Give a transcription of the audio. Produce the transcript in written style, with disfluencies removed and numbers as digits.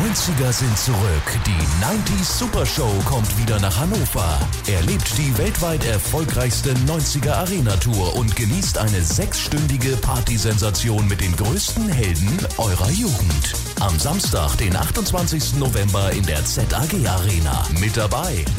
90er sind zurück. Die 90s Super Show kommt wieder nach Hannover. Erlebt die weltweit erfolgreichste 90er Arena Tour und genießt eine 6-stündige Partysensation mit den größten Helden eurer Jugend. Am Samstag, den 28. November in der ZAG Arena. Mit dabei